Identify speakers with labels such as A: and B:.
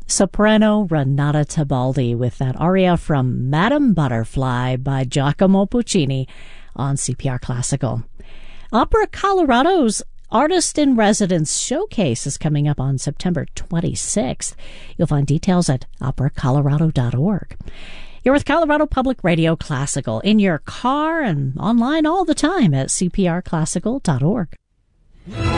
A: soprano Renata Tebaldi with that aria from Madame Butterfly by Giacomo Puccini on CPR Classical. Opera Colorado's Artist in Residence Showcase is coming up on September 26th. You'll find details at operacolorado.org. You're with Colorado Public Radio Classical in your car and online all the time at cprclassical.org.